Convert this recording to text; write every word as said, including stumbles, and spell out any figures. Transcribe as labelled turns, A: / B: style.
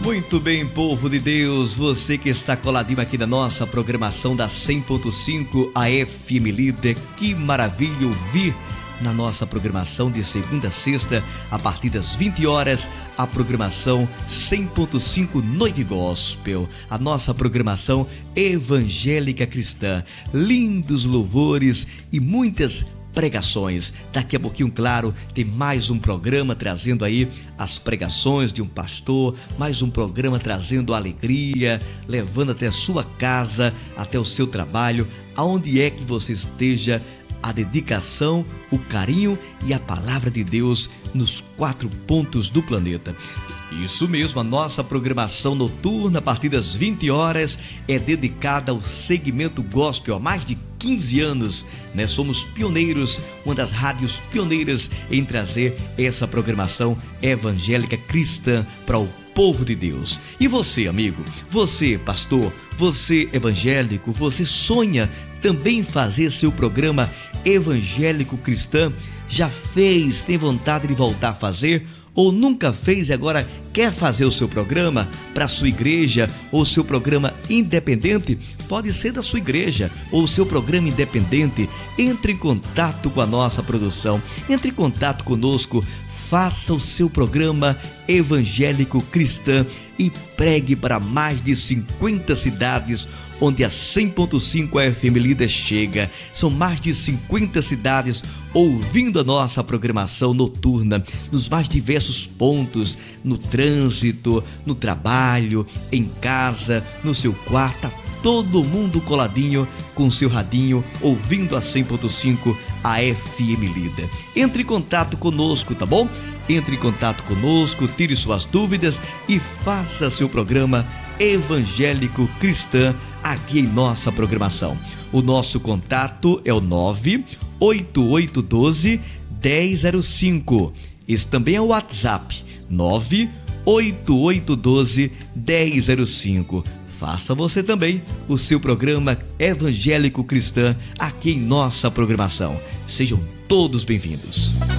A: Muito bem, povo de Deus, você que está coladinho aqui na nossa programação da cem ponto cinco A F M Líder, que maravilha ouvir na nossa programação de segunda a sexta, a partir das vinte horas, a programação cem ponto cinco Noite Gospel, a nossa programação evangélica cristã, lindos louvores e muitas pregações. Daqui a pouquinho, claro, tem mais um programa trazendo aí as pregações de um pastor, mais um programa trazendo alegria, levando até a sua casa, até o seu trabalho, aonde é que você esteja, a dedicação, o carinho e a palavra de Deus nos quatro pontos do planeta. Isso mesmo, a nossa programação noturna a partir das vinte horas é dedicada ao segmento gospel há mais de quinze anos, né? Somos pioneiros, uma das rádios pioneiras em trazer essa programação evangélica cristã para o povo de Deus. E você, amigo, você, pastor, você evangélico, você sonha também em fazer seu programa evangélico cristão? Já fez, tem vontade de voltar a fazer? Ou nunca fez e agora quer fazer o seu programa para a sua igreja ou seu programa independente? Pode ser da sua igreja ou seu programa independente. Entre em contato com a nossa produção, entre em contato conosco, faça o seu programa evangélico cristão e pregue para mais de cinquenta cidades onde a cem ponto cinco A F M Líder chega. São mais de cinquenta cidades ouvindo a nossa programação noturna nos mais diversos pontos, no trânsito, no trabalho, em casa, no seu quarto, todo mundo coladinho com seu radinho ouvindo a cem ponto cinco A F M Líder. Entre em contato conosco, tá bom? Entre em contato conosco, tire suas dúvidas e faça seu programa evangélico cristã aqui em nossa programação. O nosso contato é o nove oito oito um dois, um zero zero cinco. Esse também é o WhatsApp, nove oito oito um dois, um zero zero cinco. Faça você também o seu programa evangélico cristã aqui em nossa programação. Sejam todos bem-vindos.